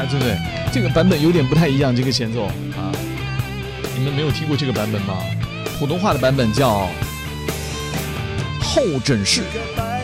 哎，对不对？这个版本有点不太一样，这个前奏啊，你们没有听过这个版本吗？普通话的版本叫候诊室。